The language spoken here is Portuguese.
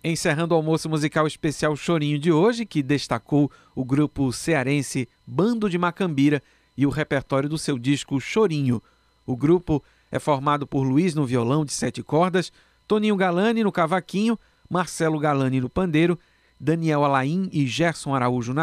Encerrando o almoço musical especial Chorinho de hoje, que destacou o grupo cearense Bando de Macambira e o repertório do seu disco Chorinho. O grupo é formado por Luiz no violão de 7 cordas, Toninho Galani no cavaquinho, Marcelo Galani no pandeiro, Daniel Alain e Gerson Araújo na